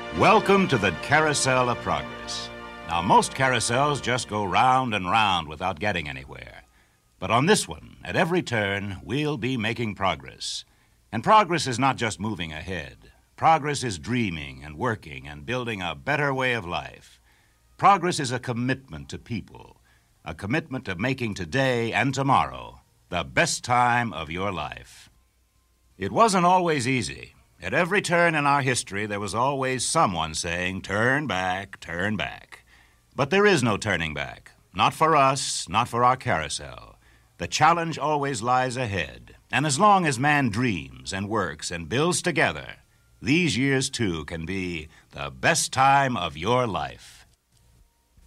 Welcome to the Carousel of Progress. Now, most carousels just go round and round without getting anywhere. But on this one, at every turn, we'll be making progress. And progress is not just moving ahead. Progress is dreaming and working and building a better way of life. Progress is a commitment to people, a commitment to making today and tomorrow the best time of your life. It wasn't always easy. At every turn in our history, there was always someone saying, "Turn back, turn back." But there is no turning back. Not for us, not for our carousel. The challenge always lies ahead. And as long as man dreams and works and builds together, these years, too, can be the best time of your life.